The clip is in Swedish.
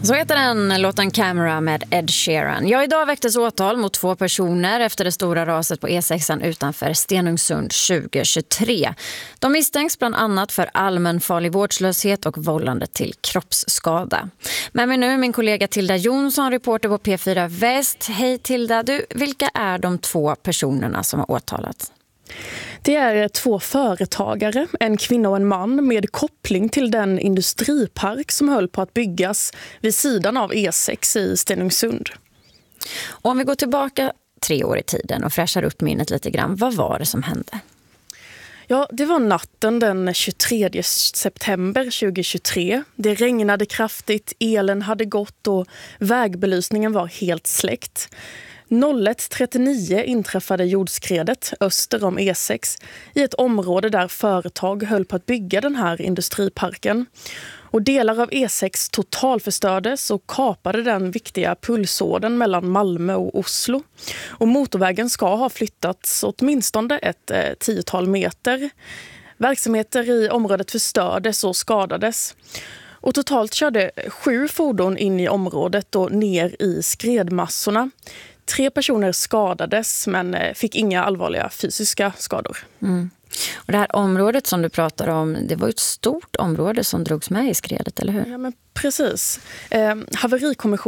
Så heter den, låten Camera med Ed Sheeran. Ja, idag väcktes åtal mot 2 personer efter det stora raset på E6 utanför Stenungsund 2023. De misstänks bland annat för allmänfarlig vårdslöshet och vållande till kroppsskada. Med mig nu min kollega Tilda Jonsson, reporter på P4 Väst. Hej Tilda, vilka är de 2 personerna som har åtalats? Det är 2 företagare, en kvinna och en man, med koppling till den industripark som höll på att byggas vid sidan av E6 i Stenungsund. Och om vi går tillbaka 3 år i tiden och fräschar upp minnet lite grann, vad var det som hände? Ja, det var natten den 23 september 2023. Det regnade kraftigt, elen hade gått och vägbelysningen var helt släckt. 01:39 inträffade jordskredet öster om E6 i ett område där företag höll på att bygga den här industriparken. Och delar av E6 totalförstördes och kapade den viktiga pulsådern mellan Malmö och Oslo. Och motorvägen ska ha flyttats åtminstone ett 10-tal meter. Verksamheter i området förstördes och skadades. Och totalt körde 7 fordon in i området och ner i skredmassorna. 3 personer skadades men fick inga allvarliga fysiska skador. Mm. Och det här området som du pratar om, det var ett stort område som drogs med i skredet, eller hur? Ja, men precis. Haverikommissionen